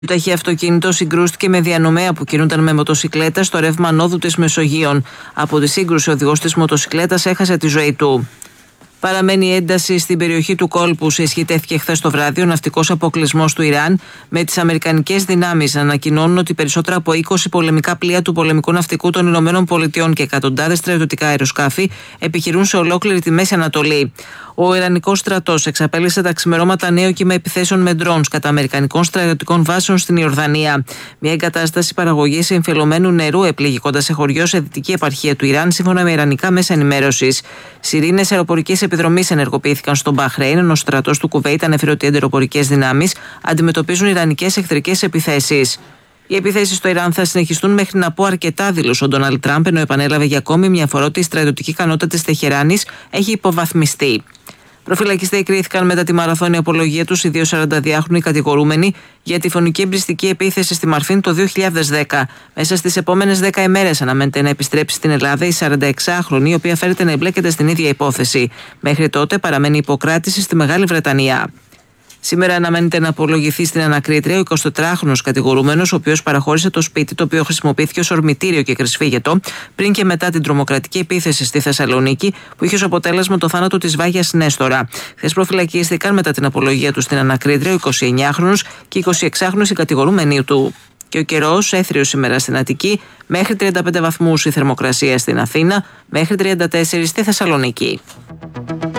Το ταχύ αυτοκίνητο συγκρούστηκε με διανομέα που κινούνταν με μοτοσικλέτα στο ρεύμα ανόδου της Μεσογείων. Από τη σύγκρουση, ο οδηγός της μοτοσικλέτας έχασε τη ζωή του. Παραμένει ένταση στην περιοχή του κόλπου. Ισχυτέθηκε χθες το βράδυ ο ναυτικός αποκλεισμός του Ιράν, με τις αμερικανικές δυνάμεις να ανακοινώνουν ότι περισσότερα από 20 πολεμικά πλοία του πολεμικού ναυτικού των Ηνωμένων Πολιτειών και εκατοντάδες στρατιωτικά αεροσκάφη επιχειρούν σε ολόκληρη τη Μέση Ανατολή. Ο Ιρανικός στρατός εξαπέλυσε τα ξημερώματα νέο κύμα επιθέσεων με ντρόουνς κατά αμερικανικών στρατιωτικών βάσεων στην Ιορδανία. Μια εγκατάσταση παραγωγής εμφιαλωμένου νερού έπληγε κοντά σε χωριό σε δυτική επαρχία του Ιράν, σύμφωνα με ιρανικά μέσα ενημέρωσης. Σιρήνες αεροπορικής επιδρομής ενεργοποιήθηκαν στον Μπαχρέιν, ενώ ο στρατός του Κουβέιτ ανέφερε ότι οι αντιεροπορικές δυνάμεις αντιμετωπίζουν ιρανικές εχθρικές επιθέσεις. Οι επιθέσεις στο Ιράν θα συνεχιστούν μέχρι να πω αρκετά, δήλωσε ο Ντόναλντ Τραμπ, ενώ επανέλαβε για ακόμη μια φορά ότι η στρατιωτική ικανότητα της Τεχεράνης έχει υποβαθμιστεί. Προφυλακιστές κρίθηκαν μετά τη μαραθώνια απολογία τους οι δύο 42χρονοι κατηγορούμενοι για τη φωνική εμπριστική επίθεση στη Μαρφίν το 2010. Μέσα στις επόμενες 10 ημέρες αναμένεται να επιστρέψει στην Ελλάδα η 46χρονη, η οποία φέρεται να εμπλέκεται στην ίδια υπόθεση. Μέχρι τότε παραμένει υποκράτηση στη Μεγάλη Βρετανία. Σήμερα αναμένεται να απολογηθεί στην ανακρίτρια ο 24χρονος κατηγορούμενος, ο οποίος παραχώρησε το σπίτι το οποίο χρησιμοποιήθηκε ως ορμητήριο και κρυσφύγετο πριν και μετά την τρομοκρατική επίθεση στη Θεσσαλονίκη, που είχε ως αποτέλεσμα το θάνατο της Βάγιας Νέστορα. Χθες προφυλακίστηκαν μετά την απολογία του στην ανακρίτρια ο 29χρονος και η 26χρονος η κατηγορούμενη του. Και ο καιρός έθριος σήμερα στην Αττική, μέχρι 35 βαθμούς η θερμοκρασία στην Αθήνα, μέχρι 34 στη Θεσσαλονίκη.